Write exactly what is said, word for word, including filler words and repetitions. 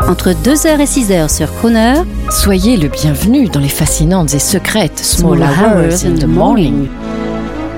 entre deux heures et six heures sur Crooner. Soyez le bienvenu dans les fascinantes et secrètes Small Hours in the Morning.